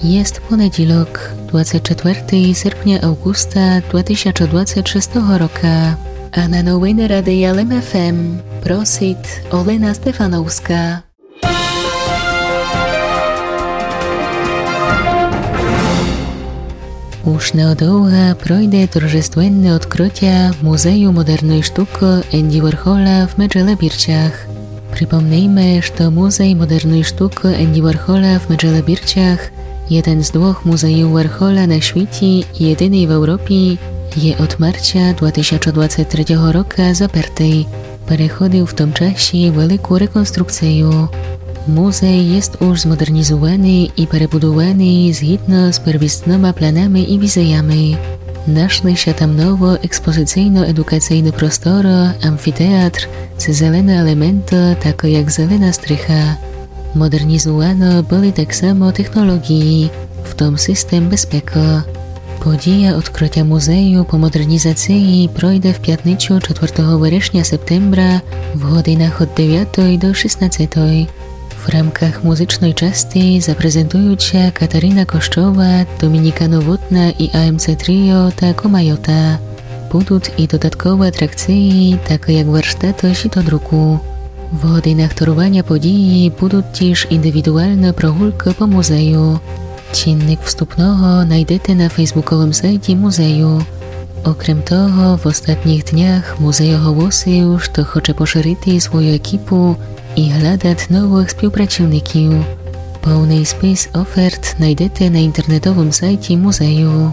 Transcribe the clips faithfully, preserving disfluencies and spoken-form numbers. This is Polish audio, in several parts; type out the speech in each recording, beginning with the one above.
Jest poniedziałek, dwudziestego czwartego sierpnia Augusta dwa tysiące dwudziestego szóstego roku, a na nowiny Radia L M F M prosit Olena Stefanowska. Už neodlouha projde торжественне odkrycia Muzeum Modernej Sztuki Andy Warhola w Medželebirčách. Przypomnijmy, że Muzej Modernej Sztuki Andy Warhola w Medželebirčách, jeden z dwóch muzeów Warhola na świecie i jedyny w Europie, je od marca dwa tysiące dwudziestego trzeciego roku zaparty. Przechodził w tym czasie wielką rekonstrukcję. Muzej jest już zmodernizowany i przebudowany zgodnie z pierwotnymi planami i wizjami. Našli się tam nowo ekspozycyjno-edukacyjny prostor, amfiteatr, z zelene elementy, takie jak zelena strycha. Modernizowano były tak samo technologii, w tym system bezpieki. Podія odkrycia muzeju po modernizacji projdzie w piątnicę czwartego września septembra w godzinach od dziewiątej do szesnastej. W ramkach muzycznej części zaprezentują się Katarina Koszczowa, Dominika Nowotna i A M C Trio ta Komajota. Będą i dodatkowe atrakcje, takie jak warsztaty sitodruku. W godzinach toruwania podii będą też indywidualne progrulki po muzeju. Czynnik wstupnego znajdziecie na facebookowym sajcie muzeju. Okrem toho, w ostatnich dniach muzej ogłosił, że chce poszerzyć swoją ekipę i hľadať nowych współpracowników. Pełny spis ofert znajdziecie na internetowym sajcie muzeju.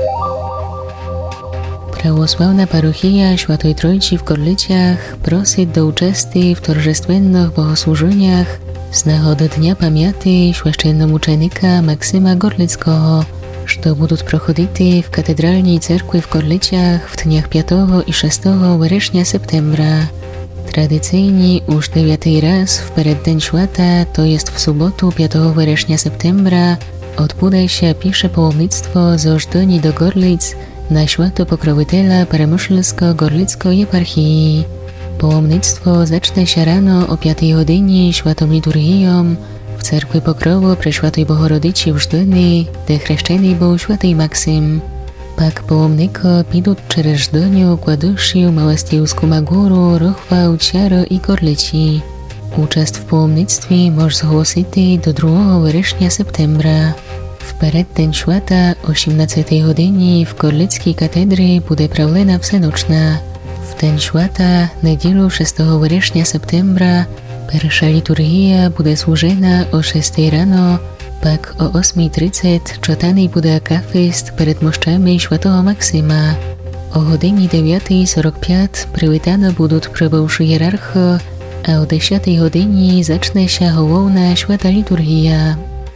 Prawosławna parochia Świętej Trójcy w Gorlicach prosi do uczestnictwa w торжественnych bogosłużeniach z nagody Dnia Pamięci święcenomuczenika Maksyma Gorlickiego, które będą prochodzić w katedralnej cerkwi w Gorlicach w dniach piątego i szóstego września septembra. Tradycyjnie już dziewiąty raz w przeddzień świata, to jest w sobotę piątego września septembra, odbędzie się pierwsze pałomnictwo z Ożdoni do Gorlic na święto Pokroviteľa Przemyślsko-Gorlickiej eparchii. Pałomnictwo zacznie się rano o piątej godzinie świętą liturgią w cerkwi Pokrowu Prešvatej Bohorodicy w Żdoni, gdzie chrzczony był święty Maksym. Pak pałomniko pójdą przez Żdoniu, Kładuszył, Małastijowską Magórę, Rochwał, Ciaro i Gorlici. Uczest w pałomnictwie może zgłosić do drugiego września septembra. W przeddzień świata o osiemnastej godzinie w Gorlickiej katedrze będzie prawlena wsenoczna. W dzień świata, niedzielę szóstego września septembra, pierwsza liturgia będzie służona o szóstej rano, pak o ósmej trzydzieści czytany będzie akafist przed moszczami świętego Maksyma. O godzinie dziewiątej czterdzieści pięć przywitane będą przybywszy hierarchy, a o dziesiątej godzinie zacznie się główna święta liturgia.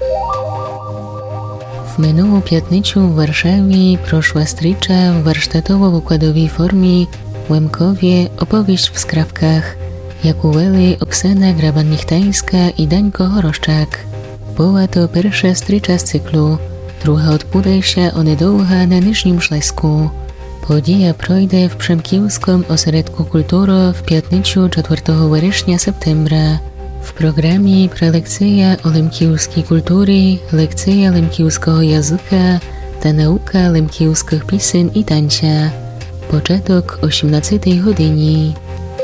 W minioną piątnicę w Warszawie proszła stricza w warsztatowo-wykładowej formie w Łemkowie opowieść w skrawkach, jak uweli Oksana Graban-Michtańska i Dańko Horoszczak. Była to pierwsza stricza z cyklu, druga odbędzie się onedługo na Niżnym Śląsku. Podija projdzie w Przemkielskim Ośrodku Kultury w piątnicę czwartego września septembra. W programie prelekcja o lemkielskiej kultury, lekcja lemkielskiego języka, ta nauka lemkielskich piosen i tańca. Początek osiemnastej godziny.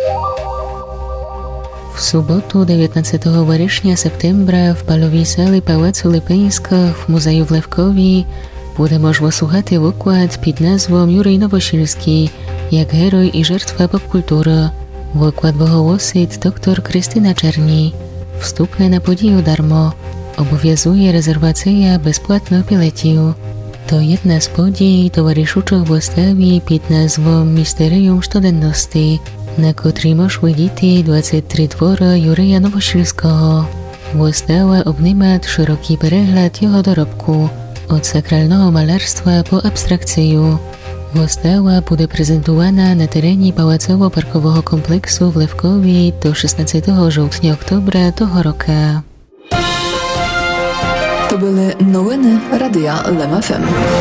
W sobotę dziewiętnastego września septembra w balowej sali Pałacu Lipińskich w Muzeju w Lewkowie będzie można słuchać wykład pod nazwą Jurij Nowosilski, jak heroj i żertwa popkultury. Wykład wygłosi dr Krystyna Czerni. Wstupne na podію darmo. Obowiązuje rezerwacja bezpłatnych biletów. To jedna z podій towarzyszących wystawie pod nazwą Misterium Studenności, na której można widzieć dwadzieścia trzy twory Jurija Nowosilskiego. Wystawa obejmuje szeroki przegląd jego dorobku, od sakralnego malarstwa po abstrakcję. Wystawa będzie prezentowana na terenie pałacowo-parkowego kompleksu w Lewkowie do szesnastego sierpnia-oktobra tego roku. To były nowiny Radia L M F M.